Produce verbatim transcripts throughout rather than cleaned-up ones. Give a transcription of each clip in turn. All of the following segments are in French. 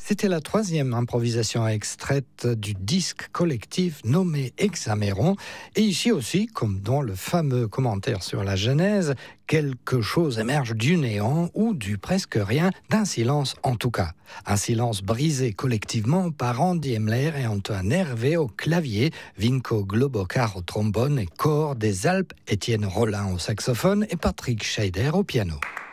C'était la troisième improvisation extraite du disque collectif nommé Hexaméron. Et ici aussi, comme dans le fameux commentaire sur la Genèse, quelque chose émerge du néant ou du presque rien, d'un silence en tout cas. Un silence brisé collectivement par Andy Emler et Antoine Hervé au clavier, Vinko Globokar au trombone et Corps des Alpes, Étienne Rollin au saxophone et Patrick Scheider au piano.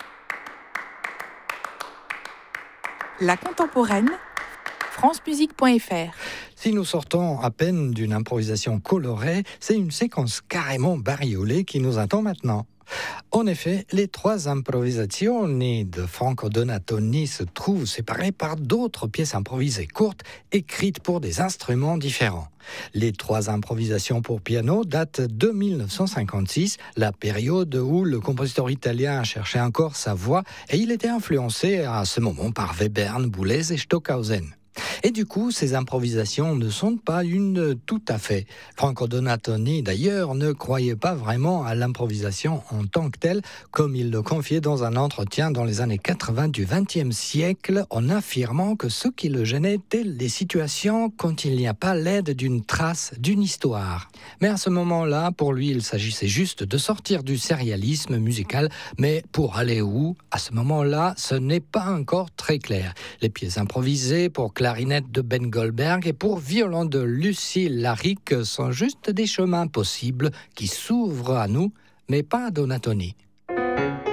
La contemporaine, francemusique point f r. Si nous sortons à peine d'une improvisation colorée, c'est une séquence carrément bariolée qui nous attend maintenant. En effet, les trois improvisazioni de Franco Donatoni se trouvent séparées par d'autres pièces improvisées courtes, écrites pour des instruments différents. Les trois improvisations pour piano datent de dix-neuf cent cinquante-six, la période où le compositeur italien cherchait encore sa voix, et il était influencé à ce moment par Webern, Boulez et Stockhausen. Et du coup, ces improvisations ne sont pas une tout à fait. Franco Donatoni, d'ailleurs, ne croyait pas vraiment à l'improvisation en tant que telle, comme il le confiait dans un entretien dans les années quatre-vingts du vingtième siècle, en affirmant que ce qui le gênait étaient les situations quand il n'y a pas l'aide d'une trace, d'une histoire. Mais à ce moment-là, pour lui, il s'agissait juste de sortir du sérialisme musical, mais pour aller où? À ce moment-là, ce n'est pas encore très clair. Les pièces improvisées pour clarinette de Ben Goldberg et pour violon de Lucie Laric sont juste des chemins possibles qui s'ouvrent à nous, mais pas à Donatoni.